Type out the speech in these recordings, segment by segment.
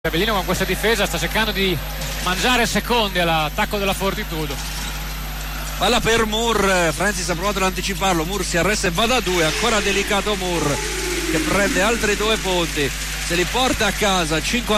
Avellino con questa difesa sta cercando di mangiare secondi all'attacco della Fortitudo. Palla per Moore, Francis ha provato ad anticiparlo, Moore si arresta e va da due, ancora delicato Moore che prende altri 2 punti, se li porta a casa,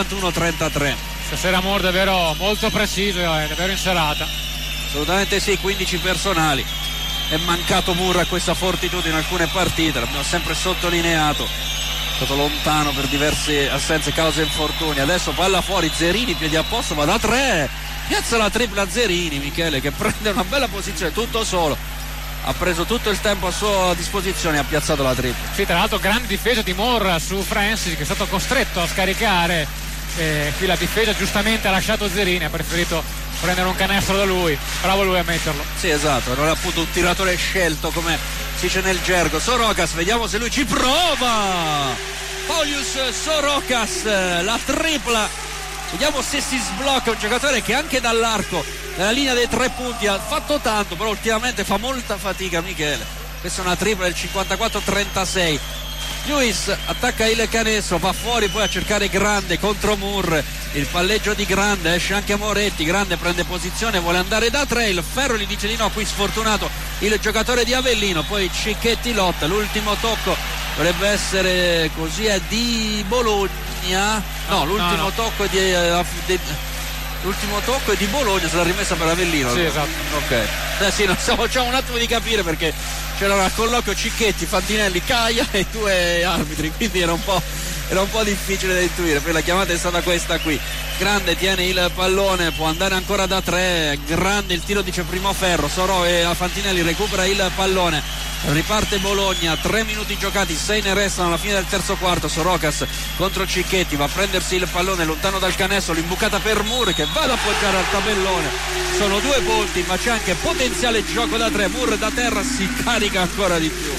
51-33. Stasera Moore davvero molto preciso e davvero in serata. Assolutamente sì, 15 personali. È mancato Moore a questa Fortitudo in alcune partite, l'abbiamo sempre sottolineato. È stato lontano per diverse assenze causa infortuni. Adesso palla fuori, Zerini piedi a posto, va da 3, piazza la tripla Zerini, Michele, che prende una bella posizione tutto solo, ha preso tutto il tempo a sua disposizione e ha piazzato la tripla. Sì, tra l'altro grande difesa di Moore su Francis, che è stato costretto a scaricare. Qui la difesa giustamente ha lasciato Zerini, ha preferito prendere un canestro da lui, bravo lui a metterlo. Sì, esatto, non è appunto un tiratore scelto come si dice nel gergo. Sorokas, vediamo se lui ci prova. Paulius Sorokas, la tripla, vediamo se si sblocca. Un giocatore che anche dall'arco, nella linea dei 3 punti, ha fatto tanto, però ultimamente fa molta fatica, Michele. Questa è una tripla del 54-36. Lewis attacca il canestro, va fuori poi a cercare Grande contro Moore, il palleggio di Grande, esce anche Moretti, Grande prende posizione, vuole andare da 3, il ferro gli dice di no, qui sfortunato il giocatore di Avellino, poi Cicchetti lotta, l'ultimo tocco dovrebbe essere così, è di Bologna, l'ultimo tocco è l'ultimo tocco è di Bologna, se l'ha rimessa per Avellino. Sì, esatto. Ok. Sì, non stiamo facciamo un attimo di capire perché c'era a colloquio Cicchetti, Fantinelli, Caia e 2 arbitri, quindi era un po' difficile da intuire. Poi la chiamata è stata questa qui. Grande tiene il pallone, può andare ancora da 3, Grande il tiro, dice primo ferro, Soro e Fantinelli recupera il pallone, riparte Bologna, 3 minuti giocati, 6 ne restano alla fine del terzo quarto. Sorokas contro Cicchetti, va a prendersi il pallone lontano dal canestro, l'imbucata per Moore che va ad appoggiare al tabellone, sono 2 punti ma c'è anche potenziale gioco da 3, Moore da terra si carica ancora di più.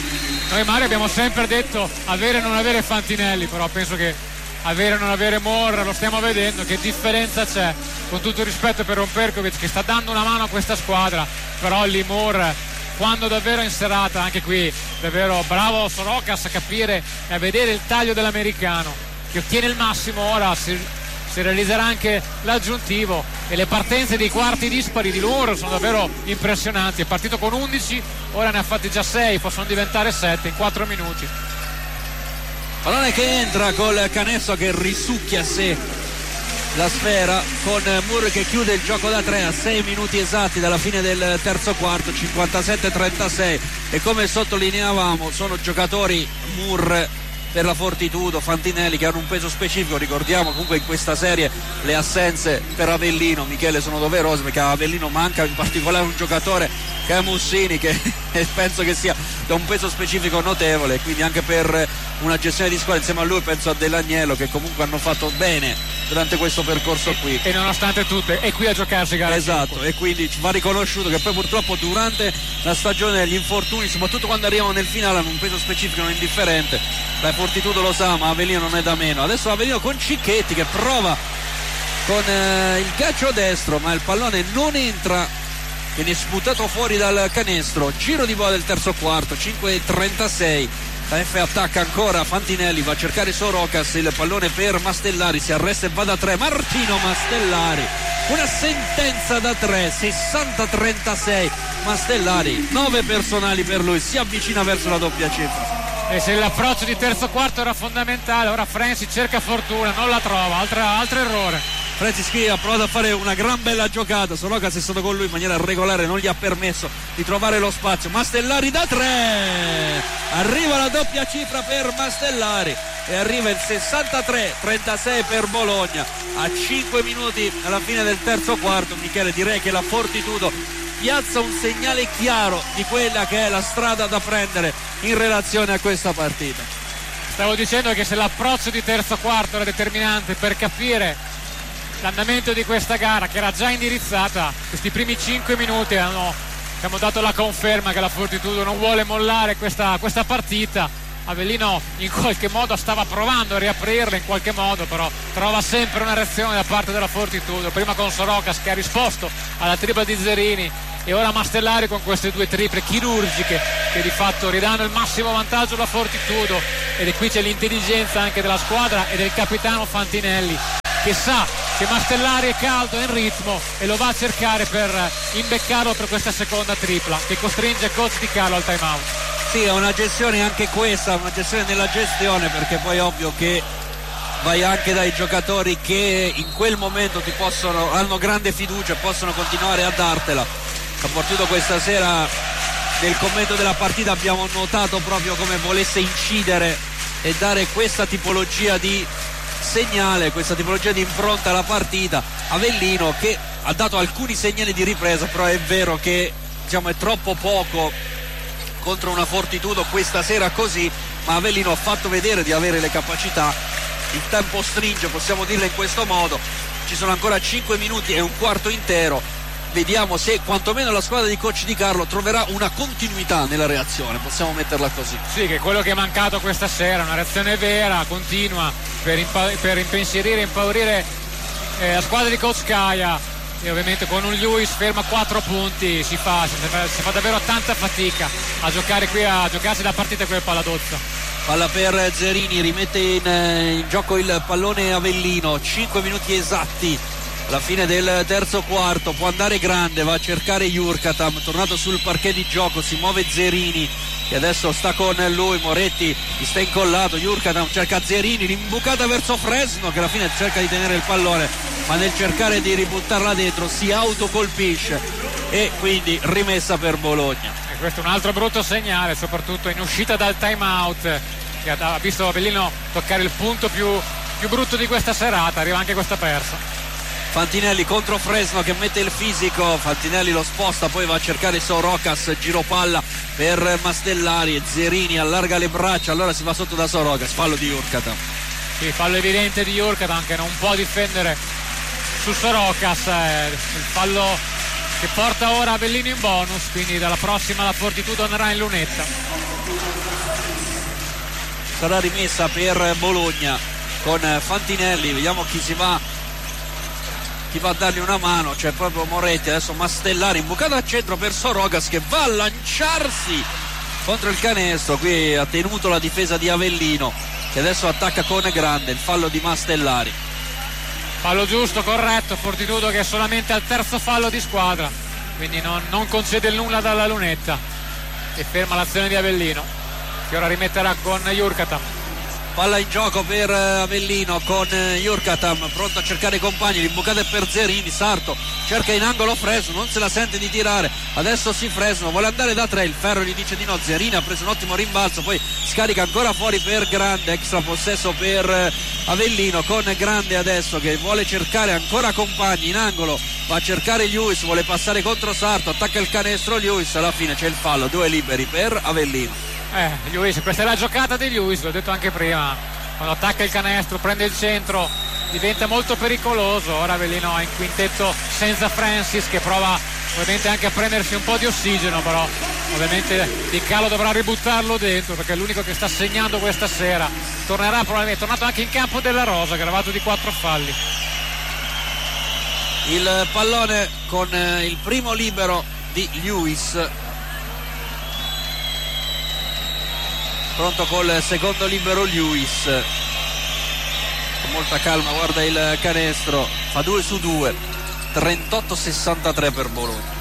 Noi Mario abbiamo sempre detto avere o non avere Fantinelli, però penso che avere o non avere Moore, lo stiamo vedendo, che differenza c'è, con tutto il rispetto per Perkovic che sta dando una mano a questa squadra, però lì Moore quando davvero in serata, anche qui davvero bravo Sorokas a capire e a vedere il taglio dell'americano che ottiene il massimo. Ora si realizzerà anche l'aggiuntivo e le partenze dei quarti dispari di Moore sono davvero impressionanti. È partito con 11, ora ne ha fatti già 6, possono diventare 7 in 4 minuti. Pallone che entra col canestro che risucchia a sé la sfera, con Moore che chiude il gioco da 3 a 6 minuti esatti dalla fine del terzo quarto, 57-36. E come sottolineavamo sono giocatori Moore per la Fortitudo, Fantinelli, che hanno un peso specifico. Ricordiamo comunque in questa serie le assenze per Avellino, Michele, sono doverose perché a Avellino manca in particolare un giocatore che è Mussini, che penso che sia da un peso specifico notevole, quindi anche per una gestione di squadra insieme a lui penso a Dell'Agnello, che comunque hanno fatto bene durante questo percorso qui e nonostante tutto è qui a giocarsi gara. Esatto, e quindi va riconosciuto che poi purtroppo durante la stagione gli infortuni, soprattutto quando arrivano nel finale, hanno un peso specifico non indifferente. La Fortitudo lo sa, ma Avellino non è da meno. Adesso Avellino con Cicchetti che prova con il calcio destro, ma il pallone non entra, viene sputato fuori dal canestro. Giro di bola del terzo quarto, 5:36. La F attacca ancora, Fantinelli va a cercare Sorokas, il pallone per Mastellari, si arresta e va da 3, Martino Mastellari, una sentenza da 3, 60-36. Mastellari, 9 personali per lui, si avvicina verso la doppia cifra. E se l'approccio di terzo quarto era fondamentale, ora Francis cerca fortuna, non la trova, altro errore. Francis qui ha provato a fare una gran bella giocata, Sorokas è stato con lui in maniera regolare, non gli ha permesso di trovare lo spazio. Mastellari da 3, arriva la doppia cifra per Mastellari e arriva il 63-36 per Bologna a 5 minuti alla fine del terzo quarto. Michele, direi che la Fortitudo piazza un segnale chiaro di quella che è la strada da prendere in relazione a questa partita. Stavo dicendo che se l'approccio di terzo quarto era determinante per capire l'andamento di questa gara, che era già indirizzata, questi primi 5 minuti abbiamo dato la conferma che la Fortitudo non vuole mollare questa partita. Avellino in qualche modo stava provando a riaprirla in qualche modo, però trova sempre una reazione da parte della Fortitudo, prima con Sorokas che ha risposto alla tripla di Zerini e ora Mastellari con queste 2 triple chirurgiche che di fatto ridanno il massimo vantaggio alla Fortitudo. Ed è qui c'è l'intelligenza anche della squadra e del capitano Fantinelli che sa che Mastellari è caldo, è in ritmo e lo va a cercare per imbeccarlo per questa seconda tripla che costringe il coach Di Carlo al time out. Sì, è una gestione anche questa, una gestione nella gestione, perché poi è ovvio che vai anche dai giocatori che in quel momento hanno grande fiducia e possono continuare a dartela. A Fortitudo questa sera nel commento della partita abbiamo notato proprio come volesse incidere e dare questa tipologia di segnale, questa tipologia di impronta alla partita. Avellino che ha dato alcuni segnali di ripresa, però è vero che è troppo poco contro una Fortitudo questa sera così, ma Avellino ha fatto vedere di avere le capacità. Il tempo stringe, possiamo dirlo in questo modo, ci sono ancora 5 minuti e un quarto intero, vediamo se quantomeno la squadra di coach Di Carlo troverà una continuità nella reazione, possiamo metterla così. Sì, che è quello che è mancato questa sera, una reazione vera, continua, per impensierire e impaurire la squadra di coach Scaia, e ovviamente con un Lewis fermo a 4 punti si fa davvero tanta fatica a giocare qui, a giocarsi la partita qui al Paladozza. Palla per Zerini, rimette in gioco il pallone Avellino, 5 minuti esatti alla fine del terzo quarto, può andare grande, va a cercare Jurkatam, tornato sul parquet di gioco, si muove Zerini che adesso sta con lui, Moretti gli sta incollato, Jurkatam cerca Zerini, l'imbucata verso Fresno che alla fine cerca di tenere il pallone, ma nel cercare di ributtarla dentro si autocolpisce e quindi rimessa per Bologna. Questo è un altro brutto segnale, soprattutto in uscita dal time out, che ha visto Avellino toccare il punto più brutto di questa serata, arriva anche questa persa. Fantinelli contro Fresno che mette il fisico, Fantinelli lo sposta, poi va a cercare Sorocas, giro palla per Mastellari, Zerini allarga le braccia, allora si va sotto da Sorocas, fallo di Jurkatam. Sì, fallo evidente di Jurkatam che non può difendere su Sorocas, il fallo che porta ora Avellino in bonus, quindi dalla prossima la Fortitudo andrà in lunetta. Sarà rimessa per Bologna con Fantinelli, vediamo chi va a dargli una mano, c'è proprio Moretti, adesso Mastellari, imbucata a centro per Sorocas che va a lanciarsi contro il canestro, qui ha tenuto la difesa di Avellino che adesso attacca con grande, il fallo di Mastellari. Fallo giusto, corretto, Fortitudo che è solamente al terzo fallo di squadra, quindi non concede nulla dalla lunetta e ferma l'azione di Avellino che ora rimetterà con Jurkatam. Palla in gioco per Avellino con Jurkatam, pronto a cercare i compagni, l'imbucata è per Zerini, Sarto cerca in angolo Fresno, non se la sente di tirare, adesso sì Fresno, vuole andare da 3, il ferro gli dice di no, Zerini ha preso un ottimo rimbalzo, poi scarica ancora fuori per Grande, extra possesso per Avellino con Grande adesso che vuole cercare ancora compagni in angolo, va a cercare Lewis, vuole passare contro Sarto, attacca il canestro Lewis, alla fine c'è il fallo, 2 liberi per Avellino. Lewis, questa è la giocata di Lewis, l'ho detto anche prima, quando attacca il canestro, prende il centro, diventa molto pericoloso. Ora Avellino è in quintetto senza Francis che prova ovviamente anche a prendersi un po' di ossigeno, però ovviamente Di Carlo dovrà ributtarlo dentro perché è l'unico che sta segnando questa sera. Tornerà probabilmente, è tornato anche in campo della Rosa che ha lavato di 4 falli. Il pallone con il primo libero di Lewis, pronto col secondo libero Lewis, con molta calma guarda il canestro, fa 2 su 2, 38-63 per Bologna.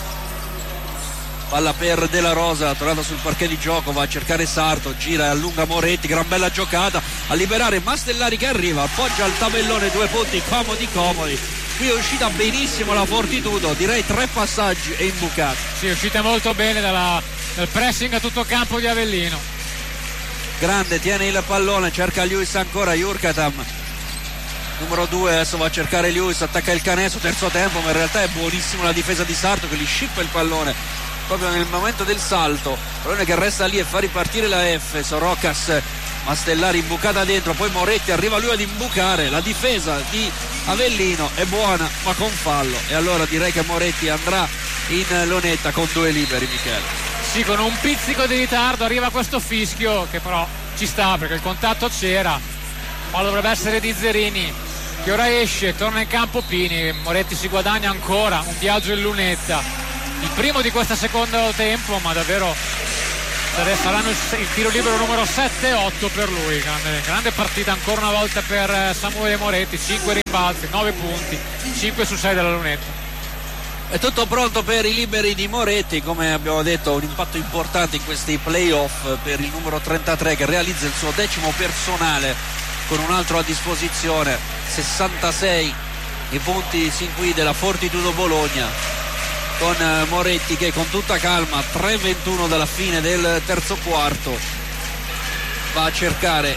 Palla per Della Rosa, tornata sul parquet di gioco, va a cercare Sarto, gira e allunga Moretti, gran bella giocata a liberare Mastellari che arriva, appoggia al tabellone, 2 punti comodi. Qui è uscita benissimo la Fortitudo, direi 3 passaggi e imbucata. Sì, è uscita molto bene dal pressing a tutto campo di Avellino. Grande, tiene il pallone, cerca Lewis ancora, Jurkatam numero 2, adesso va a cercare Lewis, attacca il canestro, terzo tempo, ma in realtà è buonissimo la difesa di Sarto che gli scippa il pallone proprio nel momento del salto, pallone che resta lì e fa ripartire la F. Sorocas, Mastellari imbucata dentro, poi Moretti arriva lui ad imbucare, la difesa di Avellino è buona ma con fallo, e allora direi che Moretti andrà in lunetta con 2 liberi, Michele. Sì, con un pizzico di ritardo arriva questo fischio che però ci sta perché il contatto c'era, ma dovrebbe essere di Zerini che ora esce, torna in campo Pini, Moretti si guadagna ancora un viaggio in lunetta, il primo di questo secondo tempo, ma davvero saranno il tiro libero numero 7-8 per lui. Grande partita ancora una volta per Samuele Moretti, 5 rimbalzi, 9 punti, 5 su 6 della lunetta. È tutto pronto per i liberi di Moretti, come abbiamo detto un impatto importante in questi playoff per il numero 33 che realizza il suo 10° personale con un altro a disposizione. 66 i punti sin qui della Fortitudo Bologna, con Moretti che con tutta calma, 3:21 dalla fine del terzo quarto, va a cercare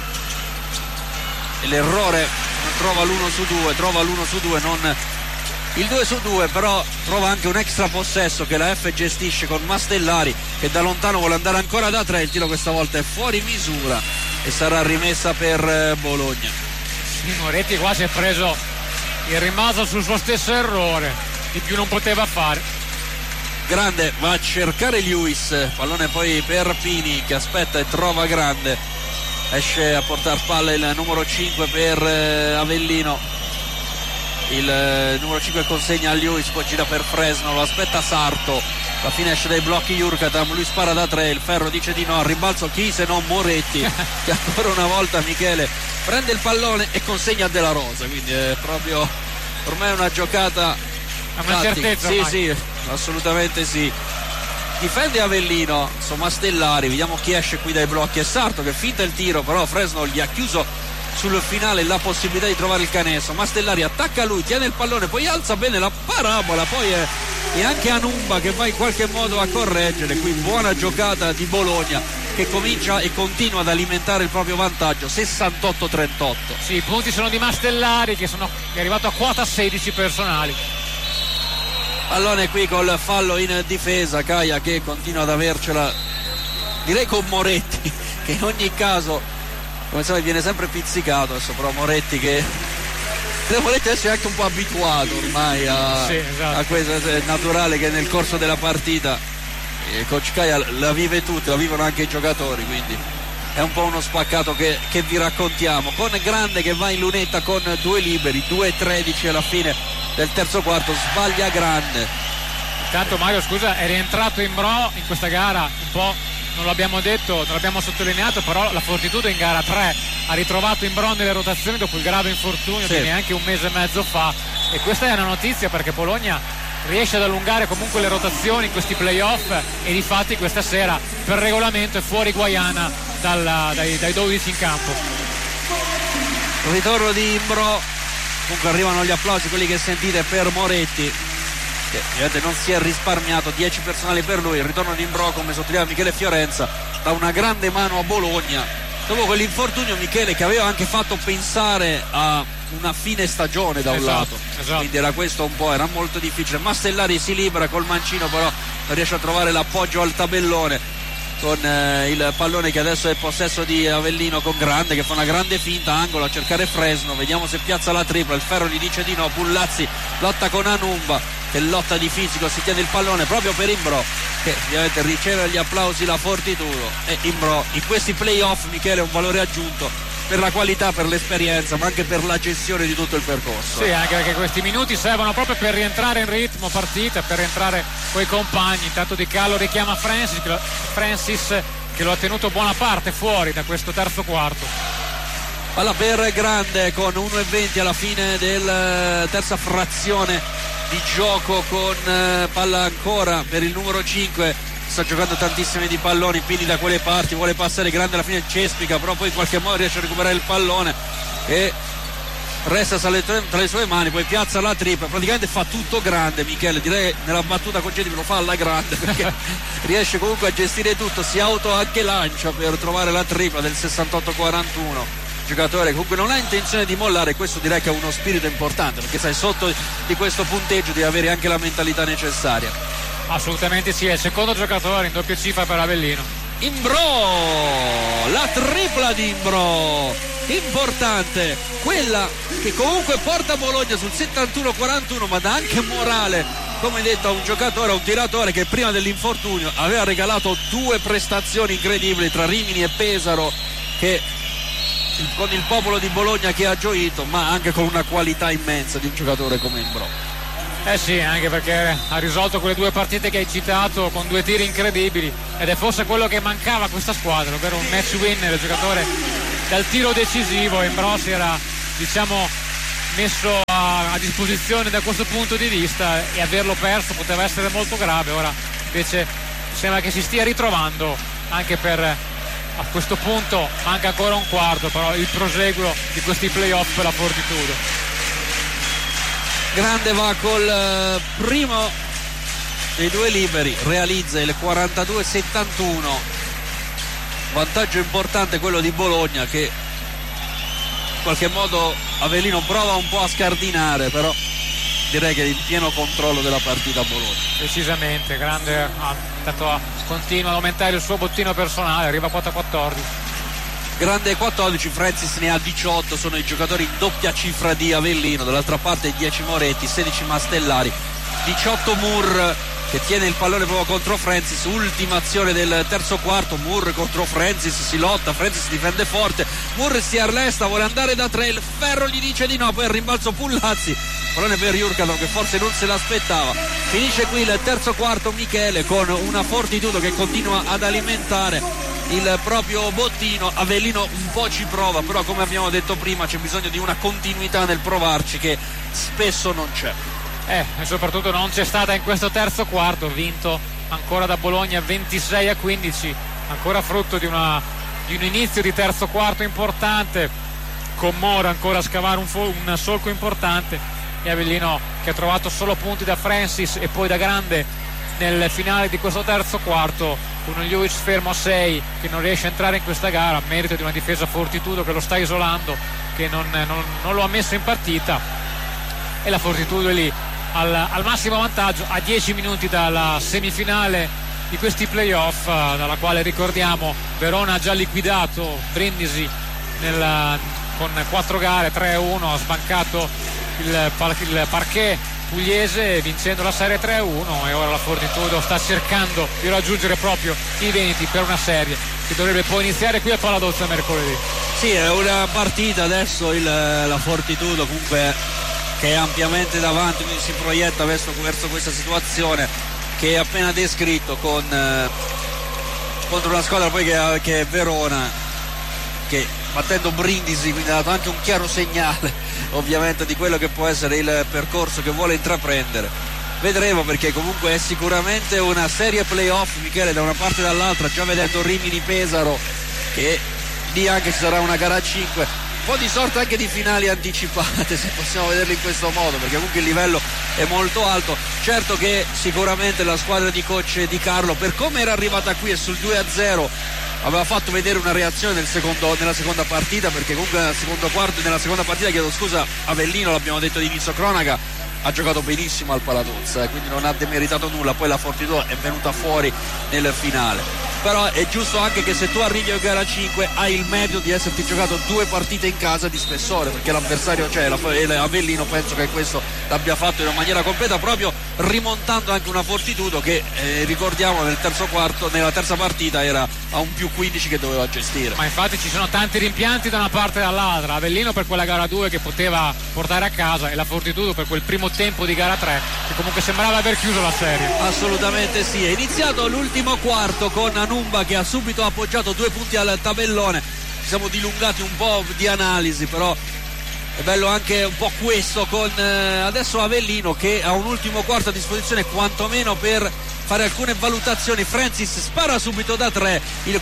l'errore, non trova l'1 su 2, trova l'1 su 2, non il 2 su 2, però trova anche un extra possesso che la F gestisce con Mastellari, che da lontano vuole andare ancora da 3, il tiro questa volta è fuori misura e sarà rimessa per Bologna. Sì, Moretti qua si è preso il rimbalzo sul suo stesso errore, di più non poteva fare. Grande va a cercare Lewis, pallone poi per Pini che aspetta e trova Grande, esce a portare palla il numero 5 per Avellino. Il numero 5 consegna a Lewis, poi gira per Fresno, lo aspetta Sarto, la fine esce dai blocchi Jurkatam, lui spara da 3, il Ferro dice di no, al rimbalzo chi se non Moretti che ancora una volta, Michele, prende il pallone e consegna a De La Rosa, quindi è proprio ormai una giocata a una certezza. Sì, sì, assolutamente sì. Difende Avellino, insomma Stellari, vediamo chi esce qui dai blocchi, è Sarto che finta il tiro, però Fresno gli ha chiuso sul finale la possibilità di trovare il canestro. Mastellari attacca lui, tiene il pallone, poi alza bene la parabola, poi è anche Anumba che va in qualche modo a correggere. Qui buona giocata di Bologna che comincia e continua ad alimentare il proprio vantaggio, 68-38. Sì, i punti sono di Mastellari che è arrivato a quota 16 personali. Pallone qui col fallo in difesa, Caia che continua ad avercela, direi con Moretti che in ogni caso come sai viene sempre pizzicato. Adesso però Moretti che Moretti adesso è anche un po' abituato ormai sì, esatto, a questo, è naturale che nel corso della partita Coach Caia la vive tutti, la vivono anche i giocatori, quindi è un po' uno spaccato che vi raccontiamo, con Grande che va in lunetta con 2 liberi, 2:13 alla fine del terzo quarto, sbaglia Grande. Intanto Mario, scusa, è rientrato Imbro in questa gara, un po' non l'abbiamo detto, non l'abbiamo sottolineato, però la Fortitudo in gara 3 ha ritrovato Imbro nelle rotazioni dopo il grave infortunio di neanche un mese e mezzo fa, e questa è una notizia perché Bologna riesce ad allungare comunque le rotazioni in questi playoff e difatti questa sera per regolamento è fuori Guaiana dai 12 in campo. Ritorno di Imbro, comunque arrivano gli applausi, quelli che sentite, per Moretti che ovviamente non si è risparmiato, 10 personali per lui. Il ritorno di Imbro, come sottolineava Michele Fiorenza, dà una grande mano a Bologna dopo quell'infortunio, Michele, che aveva anche fatto pensare a una fine stagione da un lato, quindi era questo un po', era molto difficile. Mastellari si libera col mancino, però non riesce a trovare l'appoggio al tabellone con il pallone che adesso è possesso di Avellino, con Grande che fa una grande finta, angolo a cercare Fresno, vediamo se piazza la tripla, il Ferro gli dice di no, Bullazzi lotta con Anumba che lotta di fisico, si tiene il pallone proprio per Imbro che ovviamente riceve gli applausi la Fortitudo, e Imbro in questi playoff, Michele, è un valore aggiunto per la qualità, per l'esperienza, ma anche per la gestione di tutto il percorso. Sì, anche perché questi minuti servono proprio per rientrare in ritmo partita, per rientrare coi compagni. Intanto Di Carlo richiama Francis che lo ha tenuto buona parte fuori da questo terzo quarto. Palla per Grande con 1:20 alla fine del terza frazione di gioco, con palla ancora per il numero 5. Sta giocando tantissimi di palloni, Pini da quelle parti, vuole passare Grande, alla fine Cespica, però poi in qualche modo riesce a recuperare il pallone e resta tra le sue mani, poi piazza la tripla, praticamente fa tutto Grande, Michele, direi nella battuta concedimi lo fa alla grande perché riesce comunque a gestire tutto, si auto anche lancia per trovare la tripla del 68-41. Giocatore comunque non ha intenzione di mollare, questo direi che è uno spirito importante, perché sai, sotto di questo punteggio devi avere anche la mentalità necessaria. Assolutamente sì, è il secondo giocatore in doppia cifra per Avellino. Imbro, la tripla di Imbro, importante, quella che comunque porta Bologna sul 71-41, ma dà anche morale, come detto, a un giocatore, a un tiratore che prima dell'infortunio aveva regalato 2 prestazioni incredibili tra Rimini e Pesaro, che con il popolo di Bologna che ha gioito, ma anche con una qualità immensa di un giocatore come Imbro. Sì, anche perché ha risolto quelle due partite che hai citato con due tiri incredibili, ed è forse quello che mancava a questa squadra, ovvero un match winner, il giocatore dal tiro decisivo. Imbro si era, diciamo, messo a disposizione da questo punto di vista, e averlo perso poteva essere molto grave. Ora invece sembra che si stia ritrovando, anche per, a questo punto manca ancora un quarto, però il proseguo di questi playoff per la Fortitudo. Grande va col primo dei due liberi, realizza il 42-71, vantaggio importante quello di Bologna, che in qualche modo Avellino prova un po' a scardinare, però direi che è in pieno controllo della partita Bologna. Decisamente, grande, continua ad aumentare il suo bottino personale, arriva a quota 14. Grande 14, Francis ne ha 18, sono i giocatori in doppia cifra di Avellino, dall'altra parte 10 Moretti, 16 Mastellari, 18 Moore che tiene il pallone proprio contro Francis. Ultima azione del terzo quarto, Moore contro Francis, si lotta, Francis difende forte, Moore si arresta, vuole andare da tre, il ferro gli dice di no, poi il rimbalzo Pullazzi, pallone per Jurkanov che forse non se l'aspettava. Finisce qui il terzo quarto Michele con una Fortitudo che continua ad alimentare il proprio bottino. Avellino un po' ci prova, però come abbiamo detto prima c'è bisogno di una continuità nel provarci che spesso non c'è. E soprattutto non c'è stata in questo terzo quarto, vinto ancora da Bologna 26-15, ancora frutto di un inizio di terzo quarto importante, con Mora ancora a scavare un solco importante, e Avellino che ha trovato solo punti da Francis e poi da Grande nel finale di questo terzo quarto, con Ljubic fermo a 6 che non riesce a entrare in questa gara, a merito di una difesa Fortitudo che lo sta isolando, che non lo ha messo in partita, e la Fortitudo è lì al massimo vantaggio a 10 minuti dalla semifinale di questi playoff, dalla quale ricordiamo Verona ha già liquidato Brindisi con 4 gare 3-1, ha sbancato il parquet pugliese vincendo la serie 3-1, e ora la Fortitudo sta cercando di raggiungere proprio i Veneti per una serie che dovrebbe poi iniziare qui a Paladozza mercoledì. Sì, è una partita adesso la Fortitudo comunque che è ampiamente davanti, quindi si proietta verso questa situazione che è appena descritto contro una squadra poi che è Verona, che battendo Brindisi quindi ha dato anche un chiaro segnale ovviamente di quello che può essere il percorso che vuole intraprendere. Vedremo, perché comunque è sicuramente una serie playoff, Michele, da una parte e dall'altra, già vedendo Rimini-Pesaro, che lì anche ci sarà una gara 5, un po' di sorta anche di finali anticipate, se possiamo vederlo in questo modo, perché comunque il livello è molto alto. Certo che sicuramente la squadra di coach Di Carlo, per come era arrivata qui e sul 2-0 aveva fatto vedere una reazione nella seconda partita, perché comunque nella seconda partita, chiedo scusa, Avellino, l'abbiamo detto di inizio cronaca, ha giocato benissimo al Paladozza, quindi non ha demeritato nulla. Poi la Fortitudo è venuta fuori nel finale, però è giusto anche che se tu arrivi a gara 5 hai il merito di esserti giocato 2 partite in casa di spessore, perché l'avversario c'è, Avellino penso che questo l'abbia fatto in una maniera completa, proprio rimontando anche una Fortitudo che ricordiamo nella terza partita era a un più 15 che doveva gestire. Ma infatti ci sono tanti rimpianti da una parte e dall'altra, Avellino per quella gara 2 che poteva portare a casa, e la Fortitudo per quel primo tempo di gara 3 che comunque sembrava aver chiuso la serie. Assolutamente sì, è iniziato l'ultimo quarto con Anumba che ha subito appoggiato 2 punti al tabellone. Ci siamo dilungati un po' di analisi, però è bello anche un po' questo, con adesso Avellino che ha un ultimo quarto a disposizione quantomeno per fare alcune valutazioni. Francis spara subito da 3, il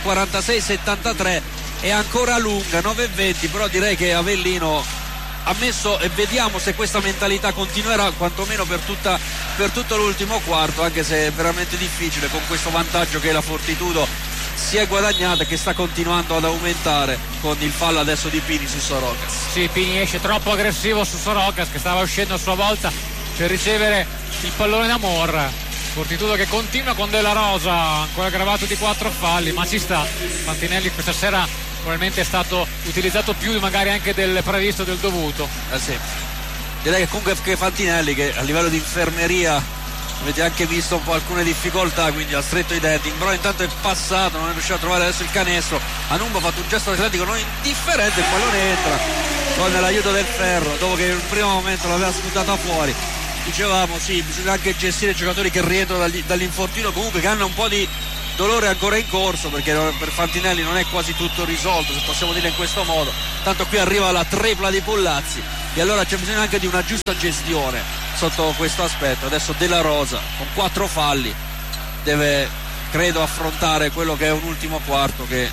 46-73 è ancora lunga, 9-20, però direi che Avellino ha messo, e vediamo se questa mentalità continuerà quantomeno per tutto l'ultimo quarto, anche se è veramente difficile con questo vantaggio che la Fortitudo si è guadagnata e che sta continuando ad aumentare con il fallo adesso di Pini su Sorocas. Sì, Pini esce troppo aggressivo su Sorocas, che stava uscendo a sua volta per ricevere il pallone da Morra. Fortitudo che continua con Della Rosa, ancora gravato di 4 falli, ma ci sta. Fantinelli questa sera probabilmente è stato utilizzato più magari anche del previsto, del dovuto. Sì. Direi che comunque che Fantinelli, che a livello di infermeria avete anche visto un po' alcune difficoltà, quindi ha stretto i denti. Imbro intanto è passato, non è riuscito a trovare adesso il canestro. Anumba ha fatto un gesto atletico non indifferente, il pallone entra con l'aiuto del ferro dopo che in un primo momento l'aveva sputata fuori. dicevamo sì, bisogna anche gestire i giocatori che rientrano dall'infortunio, comunque che hanno un po' di dolore ancora in corso, perché per Fantinelli non è quasi tutto risolto, se possiamo dire in questo modo. Tanto qui arriva la tripla di Pollazzi e allora c'è bisogno anche di una giusta gestione sotto questo aspetto. Adesso Della Rosa con 4 falli deve, credo, affrontare quello che è un ultimo quarto che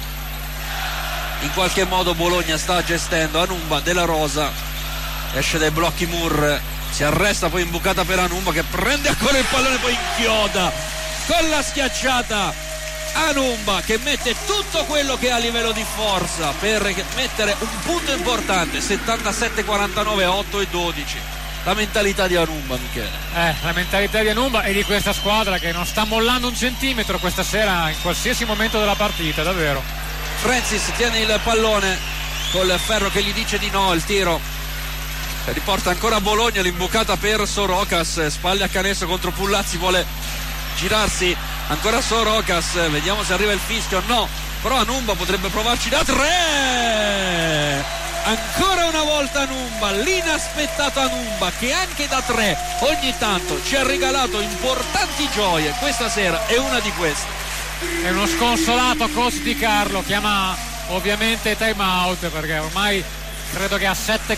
in qualche modo Bologna sta gestendo. Anumba, Della Rosa, esce dai blocchi Moore, si arresta poi imbucata per Anumba che prende ancora il pallone, poi inchioda con la schiacciata Anumba che mette tutto quello che ha a livello di forza per mettere un punto importante. 77-49, 8-12. La mentalità di Anumba, Michele. La mentalità di Anumba e di questa squadra che non sta mollando un centimetro questa sera in qualsiasi momento della partita, davvero. Francis tiene il pallone col Ferro che gli dice di no, il tiro riporta ancora Bologna, l'imbucata per Sorocas, spalle a canestro contro Pullazzi, vuole girarsi ancora Sorocas, vediamo se arriva il fischio, no, però Anumba potrebbe provarci da 3, ancora una volta Anumba, l'inaspettato Anumba che anche da 3 ogni tanto ci ha regalato importanti gioie, questa sera è una di queste. È uno sconsolato coach Di Carlo, chiama ovviamente time out perché ormai credo che a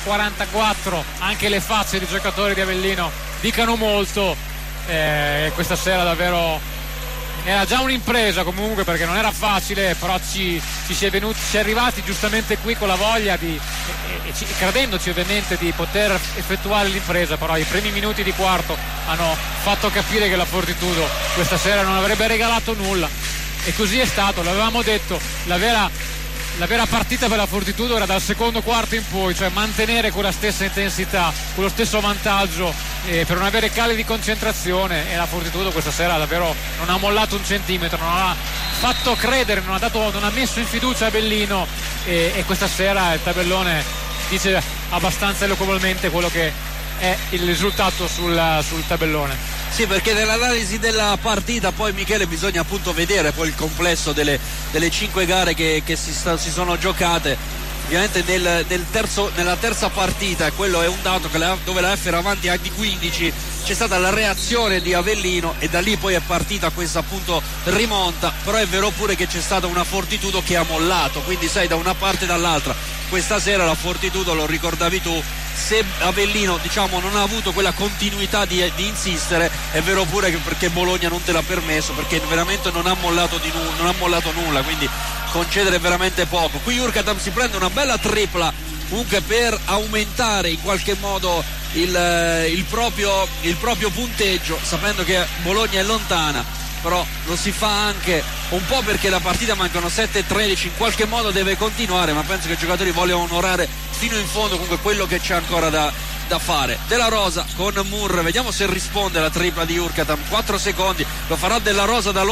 7:44 anche le facce dei giocatori di Avellino dicano molto. Questa sera davvero era già un'impresa comunque perché non era facile, però ci si è arrivati giustamente qui con la voglia credendoci ovviamente di poter effettuare l'impresa, però i primi minuti di quarto hanno fatto capire che la Fortitudo questa sera non avrebbe regalato nulla e così è stato, l'avevamo detto, la vera partita per la Fortitudo era dal secondo quarto in poi, cioè mantenere quella stessa intensità, quello stesso vantaggio per non avere cali di concentrazione, e la Fortitudo questa sera davvero non ha mollato un centimetro, non ha fatto credere, non ha messo in fiducia Avellino e questa sera il tabellone dice abbastanza eloquentemente quello che è il risultato sul tabellone. Sì, perché nell'analisi della partita poi, Michele, bisogna appunto vedere poi il complesso delle 5 gare che si sono giocate. Ovviamente nella terza partita, e quello è un dato dove la F era avanti a di 15, c'è stata la reazione di Avellino e da lì poi è partita questa appunto rimonta, però è vero pure che c'è stata una Fortitudo che ha mollato, quindi sai, da una parte e dall'altra. Questa sera la Fortitudo, lo ricordavi tu, se Avellino diciamo non ha avuto quella continuità di insistere, è vero pure che perché Bologna non te l'ha permesso, perché veramente non ha mollato nulla, quindi concedere veramente poco. Qui Urkatam si prende una bella tripla comunque per aumentare in qualche modo il proprio punteggio, sapendo che Bologna è lontana, però lo si fa anche un po' perché la partita mancano 7-13, in qualche modo deve continuare, ma penso che i giocatori vogliono onorare fino in fondo comunque quello che c'è ancora da fare. Della Rosa con Moore, vediamo se risponde alla tripla di Urkatam, 4 secondi, lo farà Della Rosa da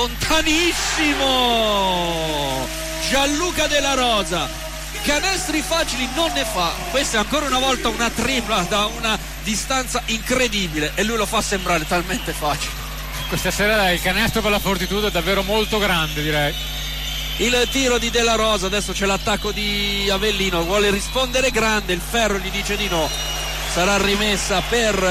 lontanissimo. Gianluca Della Rosa, canestri facili non ne fa, questa è ancora una volta una tripla da una distanza incredibile e lui lo fa sembrare talmente facile. Questa sera il canestro per la Fortitudo è davvero molto grande, direi. Il tiro di Della Rosa, adesso c'è l'attacco di Avellino, vuole rispondere grande, il Ferro gli dice di no, sarà rimessa per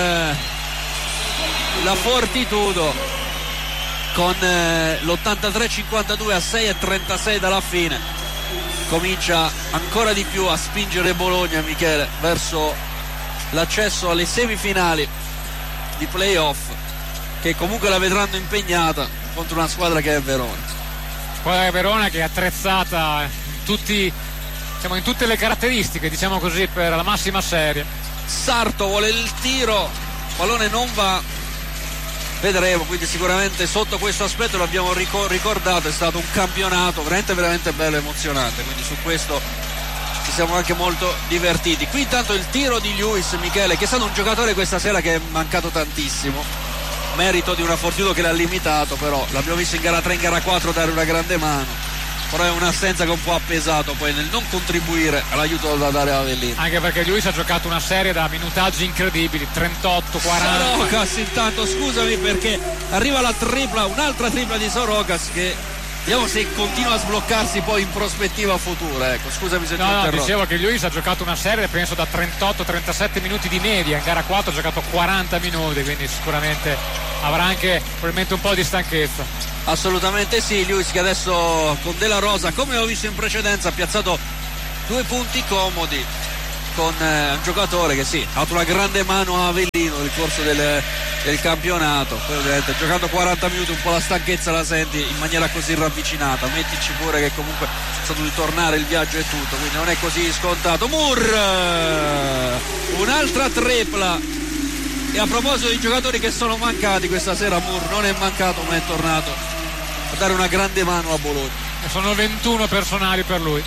la Fortitudo con l'83-52 a 6:36 dalla fine. Comincia ancora di più a spingere Bologna, Michele, verso l'accesso alle semifinali di playoff, che comunque la vedranno impegnata contro una squadra che è Verona. Squadra Verona che è attrezzata in tutte le caratteristiche, diciamo così, per la massima serie. Sarto vuole il tiro, pallone non va, vedremo, quindi sicuramente sotto questo aspetto l'abbiamo ricordato, è stato un campionato veramente bello e emozionante, quindi su questo ci siamo anche molto divertiti. Qui intanto il tiro di Lewis, Michele, che è stato un giocatore questa sera che è mancato tantissimo, merito di una Fortitudo che l'ha limitato, però l'abbiamo visto in gara 3 in gara 4 dare una grande mano, però è un'assenza che un po' ha pesato poi nel non contribuire all'aiuto da dare a Avellino, anche perché Lewis ha giocato una serie da minutaggi incredibili, 38, 40. Sorocas intanto, scusami, perché arriva la tripla, un'altra tripla di Sorocas che Vediamo se continua a sbloccarsi poi in prospettiva futura. Ecco, scusami se ti ho interrotto. Dicevo che Lewis ha giocato una serie penso da 38-37 minuti di media, in gara 4 ha giocato 40 minuti, quindi sicuramente avrà anche probabilmente un po' di stanchezza. Assolutamente sì. Lewis che adesso con Della Rosa, come ho visto in precedenza, ha piazzato 2 punti comodi con un giocatore che sì, ha dato una grande mano a Avellino nel corso del campionato. Poi ovviamente giocando 40 minuti un po' la stanchezza la senti in maniera così ravvicinata, mettici pure che comunque è stato di tornare il viaggio e tutto, quindi non è così scontato. Moore, un'altra tripla. E a proposito di giocatori che sono mancati questa sera, Moore non è mancato ma è tornato a dare una grande mano a Bologna. E sono 21 personali per lui.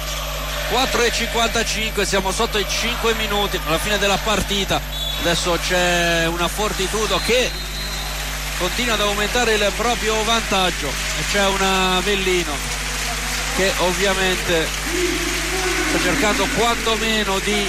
4:55, siamo sotto i 5 minuti alla fine della partita. Adesso c'è una Fortitudo che continua ad aumentare il proprio vantaggio e c'è un Avellino che ovviamente sta cercando quantomeno di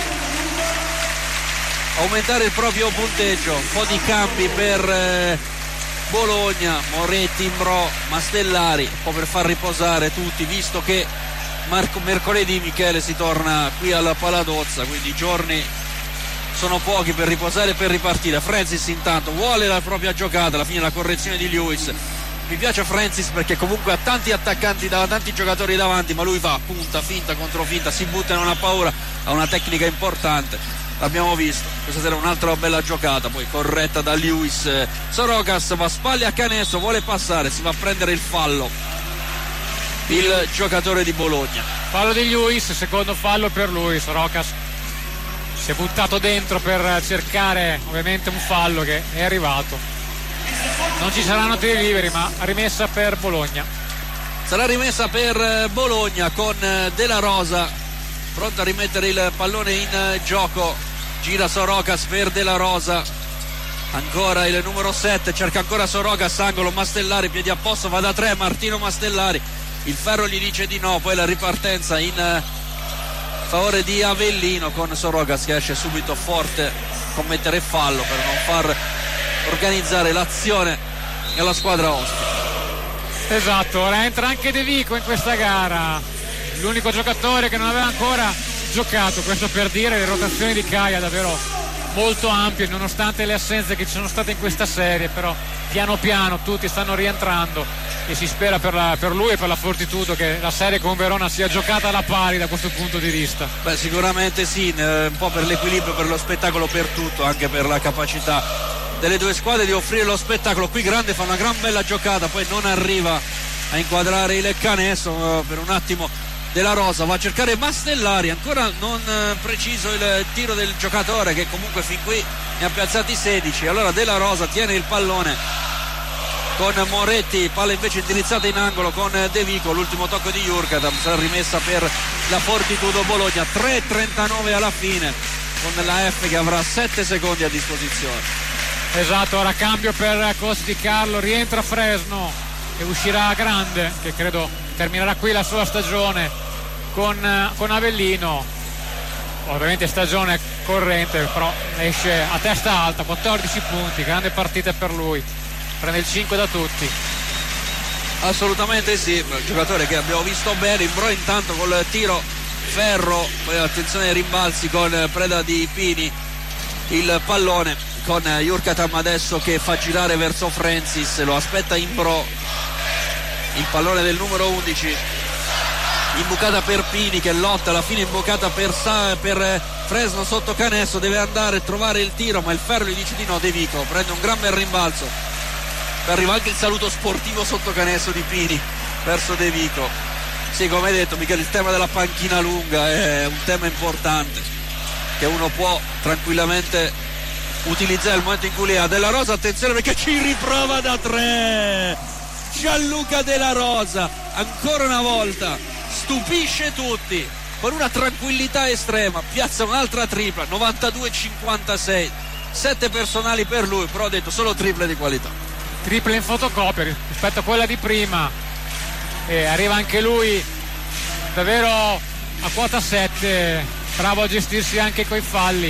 aumentare il proprio punteggio. Un po' di cambi per Bologna, Moretti, Imbrò, Mastellari, un po' per far riposare tutti, visto che mercoledì Michele si torna qui alla Paladozza, quindi i giorni sono pochi per riposare e per ripartire. Francis intanto vuole la propria giocata, alla fine la correzione di Lewis. Mi piace Francis perché comunque ha tanti attaccanti, tanti giocatori davanti, ma lui va punta, finta, controfinta, si butta e non ha paura, ha una tecnica importante, l'abbiamo visto. Questa sera un'altra bella giocata, poi corretta da Lewis. Sorocas va spalle a Canesso, vuole passare, si va a prendere il fallo il giocatore di Bologna. Fallo di Lewis, secondo fallo per lui. Sorocas si è buttato dentro per cercare ovviamente un fallo che è arrivato. Non ci saranno tiri liberi, ma rimessa per Bologna. Sarà rimessa per Bologna con Della Rosa pronto a rimettere il pallone in gioco. Gira Sorocas per Della Rosa, ancora il numero 7, cerca ancora Sorocas, angolo, Mastellari, piedi a posto, va da 3 Martino Mastellari, il ferro gli dice di no, poi la ripartenza in favore di Avellino con Sorocas che esce subito forte, commettere fallo per non far organizzare l'azione alla squadra ospite. Esatto, ora entra anche De Vico in questa gara, l'unico giocatore che non aveva ancora giocato, questo per dire le rotazioni di Caia davvero molto ampie nonostante le assenze che ci sono state in questa serie, però piano piano tutti stanno rientrando e si spera per lui e per la Fortitudo che la serie con Verona sia giocata alla pari da questo punto di vista. Beh, sicuramente sì, un po' per l'equilibrio, per lo spettacolo, per tutto, anche per la capacità delle due squadre di offrire lo spettacolo. Qui Grande fa una gran bella giocata, poi non arriva a inquadrare il Canesso, per un attimo Della Rosa va a cercare Mastellari, ancora non preciso il tiro del giocatore che comunque fin qui ne ha piazzati 16. Allora Della Rosa tiene il pallone con Moretti, palla invece indirizzata in angolo con De Vico, l'ultimo tocco di Jurkatam, sarà rimessa per la Fortitudo Bologna. 3:39 alla fine con la F che avrà 7 secondi a disposizione. Esatto, ora cambio per Costi di Carlo, rientra Fresno e uscirà Grande che credo terminerà qui la sua stagione con Avellino, ovviamente stagione corrente, però esce a testa alta, 14 punti, grande partita per lui, prende il 5 da tutti. Assolutamente sì, un giocatore che abbiamo visto bene. Imbrò intanto col tiro ferro, poi attenzione ai rimbalzi con preda di Pini, il pallone con Jurkatam adesso che fa girare verso Francis, lo aspetta Imbrò, il pallone del numero 11, imbucata per Pini che lotta, alla fine imbucata per Fresno sotto Canesso, deve andare a trovare il tiro ma il ferro gli dice di no. De Vico prende un gran bel rimbalzo, arriva anche il saluto sportivo sotto Canesso di Pini verso De Vico. Sì, come hai detto Michele, il tema della panchina lunga è un tema importante che uno può tranquillamente utilizzare il momento in cui li ha. Della Rosa, attenzione perché ci riprova da 3 Gianluca Della Rosa, ancora una volta stupisce tutti con una tranquillità estrema, piazza un'altra tripla, 92-56, 7 personali per lui, però ho detto solo triple di qualità, Triple in fotocopia rispetto a quella di prima, e arriva anche lui davvero a quota 7, bravo a gestirsi anche coi falli,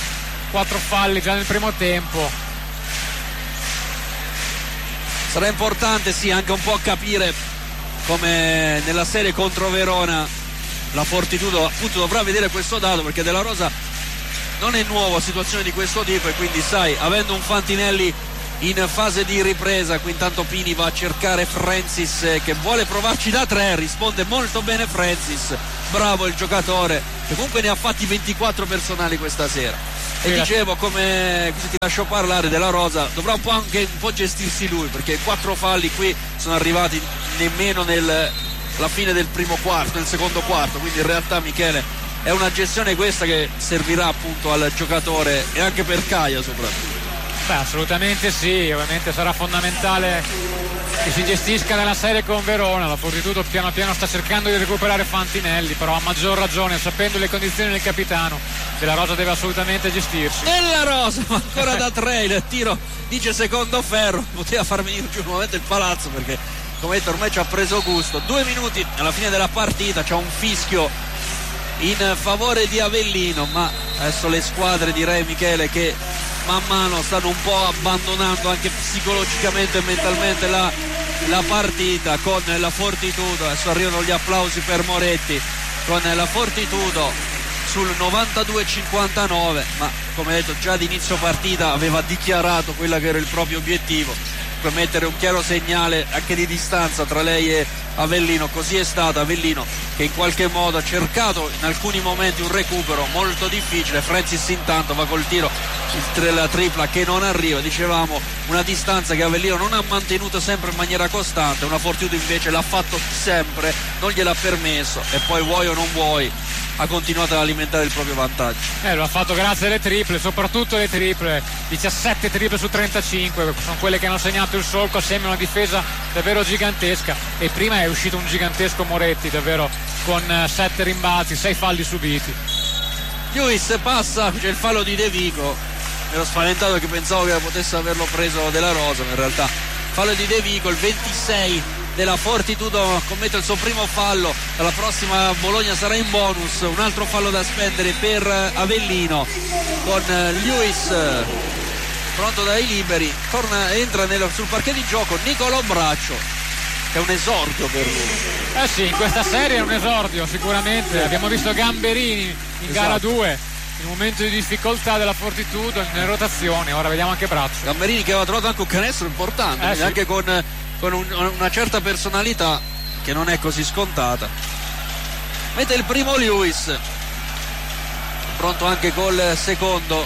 4 falli già nel primo tempo. Sarà importante sì anche un po' capire come nella serie contro Verona la Fortitudo appunto dovrà vedere questo dato, perché Della Rosa non è nuovo a situazioni di questo tipo, e quindi sai, avendo un Fantinelli in fase di ripresa, qui intanto Pini va a cercare Francis che vuole provarci da 3, risponde molto bene Francis, bravo il giocatore che comunque ne ha fatti 24 personali questa sera. E dicevo, come ti lascio parlare, Della Rosa dovrà anche un po' gestirsi lui, perché 4 falli qui sono arrivati nemmeno alla fine del primo quarto, nel secondo quarto, quindi in realtà Michele è una gestione questa che servirà appunto al giocatore e anche per Caia soprattutto. Beh, assolutamente sì, ovviamente sarà fondamentale che si gestisca nella serie con Verona. La Fortitudo piano piano sta cercando di recuperare Fantinelli, però a maggior ragione, sapendo le condizioni del capitano, Della Rosa deve assolutamente gestirsi. Della Rosa, ma ancora da 3, il tiro dice secondo ferro, poteva far venire giù nuovamente il palazzo, perché come detto ormai ci ha preso gusto. 2 minuti alla fine della partita, c'è un fischio in favore di Avellino, ma adesso le squadre, direi Michele, che man mano stanno un po' abbandonando anche psicologicamente e mentalmente la partita con la Fortitudo. Adesso arrivano gli applausi per Moretti, con la Fortitudo sul 92-59, ma come detto già ad inizio partita aveva dichiarato quella che era il proprio obiettivo, per mettere un chiaro segnale anche di distanza tra lei e Avellino. Così è stato. Avellino che in qualche modo ha cercato in alcuni momenti un recupero molto difficile. Francis intanto va col tiro, la tripla che non arriva. Dicevamo, una distanza che Avellino non ha mantenuto sempre in maniera costante, una Fortitudo invece l'ha fatto sempre, non gliel'ha permesso, e poi vuoi o non vuoi ha continuato ad alimentare il proprio vantaggio. Lo ha fatto grazie alle triple, soprattutto le triple, 17 triple su 35, sono quelle che hanno segnato il solco assieme a una difesa davvero gigantesca, e prima è uscito un gigantesco Moretti davvero con 7 rimbalzi, 6 falli subiti. Lewis passa, c'è il fallo di De Vico, ero spaventato che pensavo che potesse averlo preso Della Rosa, ma in realtà fallo di De Vico, il 26 della Fortitudo commette il suo primo fallo. Dalla prossima Bologna sarà in bonus, un altro fallo da spendere per Avellino, con Lewis pronto dai liberi, entra sul parquet di gioco Nicolò Braccio, che è un esordio per lui. Sì, in questa serie è un esordio sicuramente. Abbiamo visto Gamberini in gara 2 in un momento di difficoltà della Fortitudo in rotazione, ora vediamo anche Braccio. Gamberini che aveva trovato anche un canestro importante, sì, anche con una certa personalità che non è così scontata. Mette il primo Lewis, pronto anche col secondo.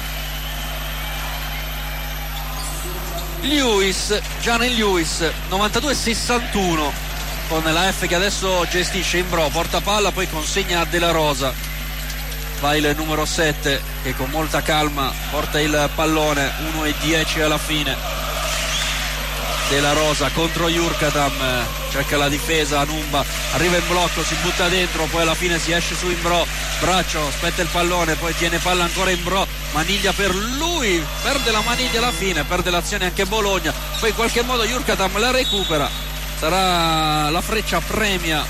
Lewis, Gianni Lewis, 92-61, con la F che adesso gestisce Imbrò, porta palla, poi consegna a Della Rosa. Va il numero 7 che con molta calma porta il pallone, 1:10 alla fine. Della Rosa contro Jurkatam, cerca la difesa Anumba, arriva in blocco, si butta dentro, poi alla fine si esce su Imbrò. Braccio aspetta il pallone, poi tiene palla ancora Imbrò, maniglia per lui, perde la maniglia alla fine, perde l'azione anche Bologna, poi in qualche modo Jurkatam la recupera, sarà la freccia premia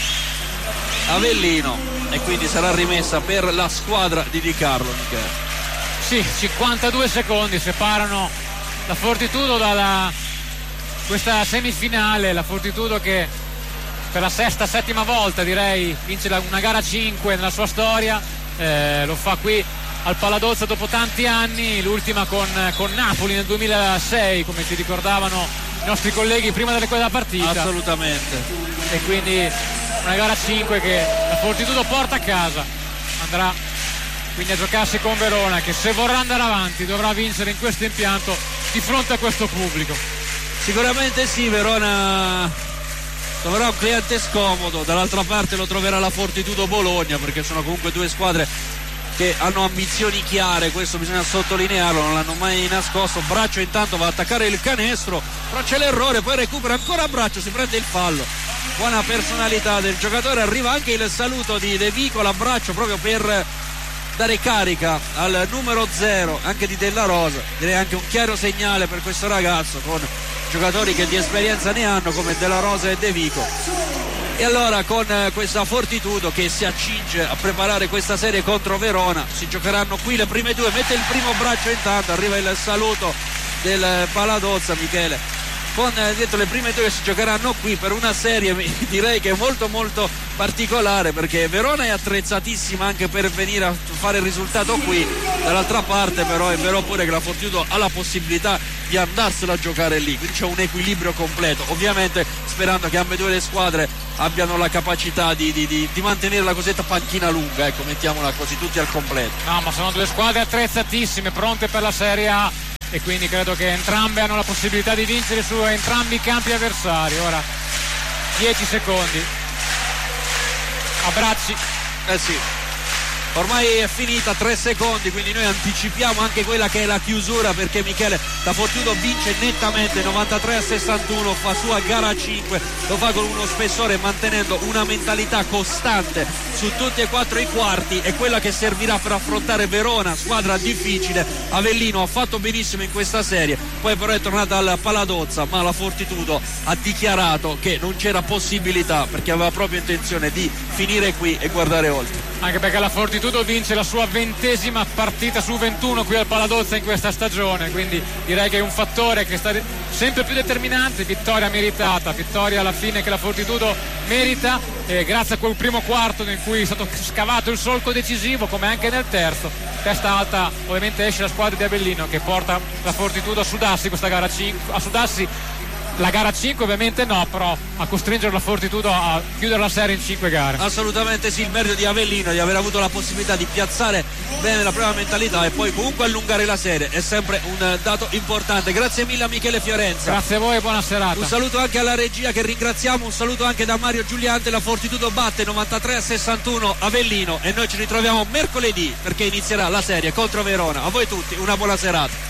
Avellino e quindi sarà rimessa per la squadra di Di Carlo. Michele. Sì, 52 secondi separano la Fortitudo dalla questa semifinale. La Fortitudo che per la settima volta direi vince una gara 5 nella sua storia, lo fa qui al Paladozza dopo tanti anni, l'ultima con Napoli nel 2006, come ci ricordavano i nostri colleghi prima della partita. Assolutamente. E quindi una gara 5 che la Fortitudo porta a casa, andrà quindi a giocarsi con Verona, che se vorrà andare avanti dovrà vincere in questo impianto di fronte a questo pubblico. Sicuramente sì, Verona troverà un cliente scomodo, dall'altra parte lo troverà la Fortitudo Bologna, perché sono comunque due squadre che hanno ambizioni chiare, questo bisogna sottolinearlo, non l'hanno mai nascosto. Braccio intanto va ad attaccare il canestro, però c'è l'errore, poi recupera ancora Braccio, si prende il fallo. Buona personalità del giocatore, arriva anche il saluto di De Vico, l'abbraccio proprio per dare carica al numero 0 anche di Della Rosa, direi anche un chiaro segnale per questo ragazzo, con giocatori che di esperienza ne hanno come Della Rosa e De Vico. E allora con questa Fortitudo che si accinge a preparare questa serie contro Verona, si giocheranno qui le prime due. Mette il primo Braccio intanto, arriva il saluto del Paladozza, Michele. con detto, le prime due che si giocheranno qui per una serie direi che è molto molto particolare, perché Verona è attrezzatissima anche per venire a fare il risultato qui, dall'altra parte però è vero pure che la Fortitudo ha la possibilità di andarsela a giocare lì, quindi c'è un equilibrio completo, ovviamente sperando che ambedue le squadre abbiano la capacità di mantenere la cosiddetta panchina lunga, ecco, mettiamola così, tutti al completo. No, ma sono due squadre attrezzatissime, pronte per la Serie A, e quindi credo che entrambe hanno la possibilità di vincere su entrambi i campi avversari. Ora 10 secondi, abbracci. Sì, ormai è finita, 3 secondi, quindi noi anticipiamo anche quella che è la chiusura, perché Michele, la Fortitudo vince nettamente 93-61, fa sua gara 5, lo fa con uno spessore, mantenendo una mentalità costante su tutti e 4 i quarti, è quella che servirà per affrontare Verona, squadra difficile. Avellino ha fatto benissimo in questa serie, poi però è tornata al Paladozza, ma la Fortitudo ha dichiarato che non c'era possibilità, perché aveva proprio intenzione di finire qui e guardare oltre. Anche perché la Fortitudo vince la sua 20ª partita su 21 qui al Paladozza in questa stagione, quindi direi che è un fattore che sta sempre più determinante. Vittoria meritata, vittoria alla fine che la Fortitudo merita, grazie a quel primo quarto in cui è stato scavato il solco decisivo, come anche nel terzo. Testa alta ovviamente esce la squadra di Avellino, che porta la Fortitudo a sudarsi questa gara 5, a sudarsi la gara 5 ovviamente no, però a costringere la Fortitudo a chiudere la serie in 5 gare. Assolutamente sì, il merito di Avellino di aver avuto la possibilità di piazzare bene la prima mentalità e poi comunque allungare la serie è sempre un dato importante. Grazie mille a Michele Fiorenza. Grazie a voi e buona serata. Un saluto anche alla regia che ringraziamo, un saluto anche da Mario Giuliante. La Fortitudo batte 93-61 Avellino e noi ci ritroviamo mercoledì perché inizierà la serie contro Verona. A voi tutti una buona serata.